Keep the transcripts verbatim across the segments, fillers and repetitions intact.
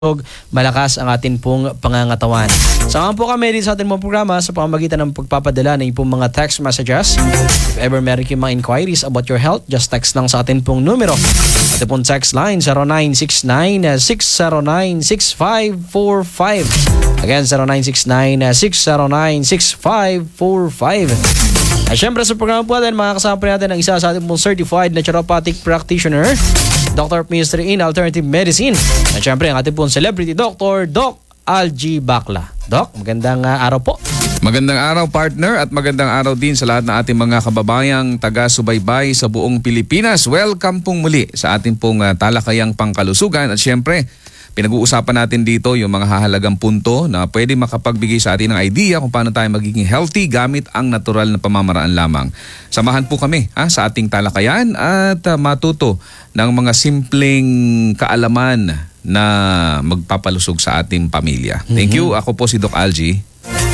malakas ang atin pong pangangatawan. Samahan po kami din sa ating mga programa sa pamamagitan ng pagpapadala ng pong mga text messages. If ever meron kayong mga inquiries about your health, just text lang sa atin pong numero. Ito pong text line zero nine six nine, six zero nine, six five four five. Again, zero nine six nine, six zero nine, six five four five. At syempre sa programa po natin, makakasama po natin ang isa sa ating pong certified naturopathic practitioner, Doctor of Mystery in Alternative Medicine. At syempre ang ating pong celebrity doctor, Doc Algie Bacla. Doc, magandang uh, araw po. Magandang araw partner at magandang araw din sa lahat ng ating mga kababayang taga-subaybay sa buong Pilipinas. Welcome pong muli sa ating pong uh, talakayang pangkalusugan at syempre pinag-uusapan natin dito yung mga hahalagang punto na pwede makapagbigay sa atin ng idea kung paano tayo magiging healthy gamit ang natural na pamamaraan lamang. Samahan po kami ha, sa ating talakayan at uh, matuto ng mga simpleng kaalaman na magpapalusog sa ating pamilya. Thank you. Ako po si Doc Algie.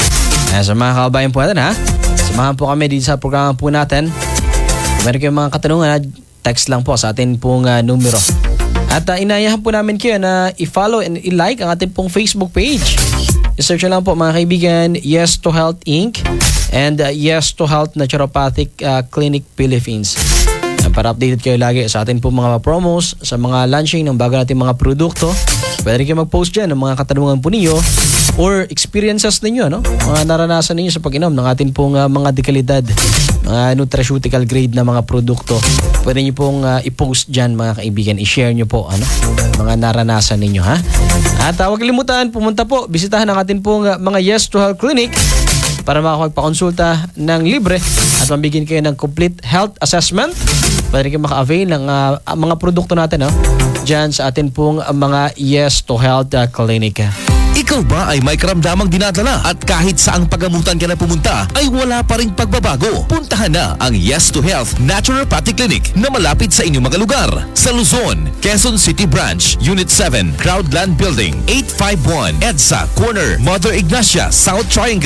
Eh, sa mga kababayan po natin ha, samahan po kami dito sa programa po natin. Kung meron kayong mga katanungan, text lang po sa atin pong uh, numero. At uh, inayahan po namin kayo na i-follow and i-like ang ating pong Facebook page. I-search lang po mga kaibigan, Yes to Health Incorporated and uh, Yes to Health Naturopathic uh, Clinic Philippines. Uh, para updated kayo lagi sa ating pong mga promos, sa mga launching ng bago nating mga produkto. Pwede rin kayo mag-post dyan ng mga katanungan po ninyo or experiences ninyo, no? Mga naranasan ninyo sa pag-inom ng ating pong uh, mga dekalidad, mga nutraceutical grade na mga produkto. Pwede nyo pong uh, i-post dyan mga kaibigan, i-share nyo po ano, mga naranasan ninyo ha. At uh, huwag kalimutan, pumunta po, bisitahan ang ating pong uh, mga Yes to Health Clinic para makakapagpakonsulta ng libre at mabigyan kayo ng complete health assessment. Pwede kayo maka-avail ng uh, mga produkto natin no? Dyan sa atin pong uh, mga Yes to Health uh, Clinic. Ikaw ba ay may karamdamang dinadala at kahit saang pagamutan ka na pumunta ay wala pa ring pagbabago? Puntahan na ang Yes to Health Naturopathic Clinic na malapit sa inyong mga lugar. Sa Luzon, Quezon City Branch, Unit seven, Crowdland Building, eight five one, EDSA Corner, Mother Ignacia, South Triangle.